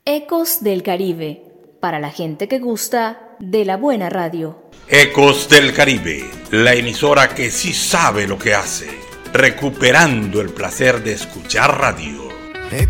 Ecos del Caribe, para la gente que gusta de la buena radio. Ecos del Caribe, la emisora que sí sabe lo que hace, recuperando el placer de escuchar radio.